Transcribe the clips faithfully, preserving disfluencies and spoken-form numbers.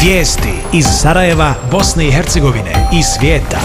Vijesti iz Sarajeva, Bosne i Hercegovine i svijeta.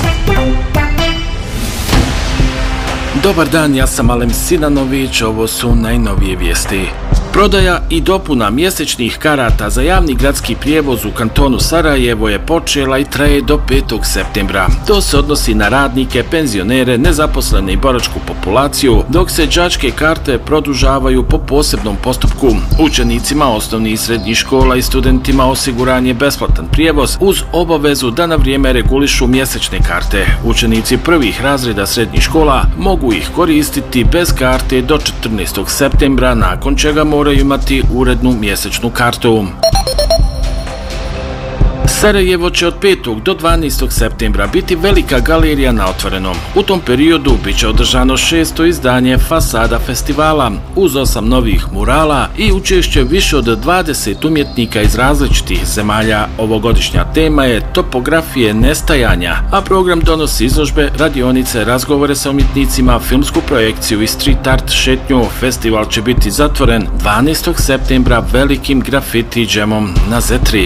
Dobar dan, ja sam Alem Sinanović, ovo su najnovije vijesti. Prodaja i dopuna mjesečnih karata za javni gradski prijevoz u kantonu Sarajevo je počela i traje do petog septembra. To se odnosi na radnike, penzionere, nezaposlene i boračku populaciju, dok se đačke karte produžavaju po posebnom postupku. Učenicima osnovnih i srednjih škola i studentima osiguran je besplatan prijevoz uz obavezu da na vrijeme regulišu mjesečne karte. Učenici prvih razreda srednjih škola mogu ih koristiti bez karte do četrnaestog septembra, nakon čega moraju imati urednu mjesečnu kartu. Sarajevo će od petog do dvanaestog septembra biti velika galerija na otvorenom. U tom periodu bit će održano šesto izdanje Fasada festivala uz osam novih murala i učešće više od dvadeset umjetnika iz različitih zemalja. Ovogodišnja tema je topografije nestajanja, a program donosi izložbe, radionice, razgovore sa umjetnicima, filmsku projekciju i street art šetnju. Festival će biti zatvoren dvanaestog septembra velikim grafiti džemom na Zetri.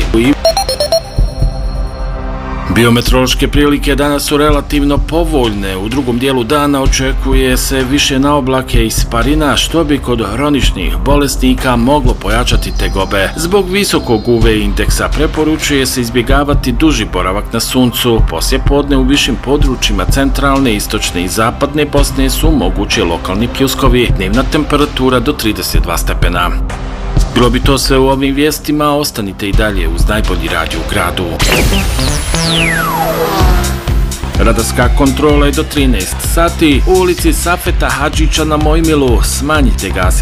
Biometeorološke prilike danas su relativno povoljne. U drugom dijelu dana očekuje se više na oblake i sparina, što bi kod hroničnih bolesnika moglo pojačati tegobe. Zbog visokog U V indeksa preporučuje se izbjegavati duži boravak na suncu. Poslije podne u višim područjima centralne, istočne i zapadne Bosne su mogući lokalni pljuskovi. Dnevna temperatura do trideset dva stepena. Bilo bi to sve u ovim vijestima, ostanite i dalje uz najbolji radio u gradu. Radarska kontrola je do trinaest sati u ulici Safeta Hadžića na Mojmilu. Smanjite gas